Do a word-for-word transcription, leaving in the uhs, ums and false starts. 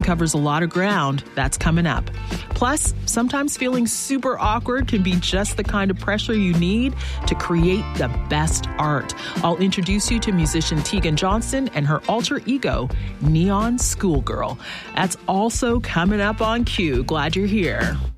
covers a lot of ground. That's coming up. Plus, sometimes feeling super awkward can be just the kind of pressure you need to create the best art. I'll introduce you to musician Tegan Johnston and her alter ego, Neon Schoolgirl. That's also coming up on Q. Glad you're here.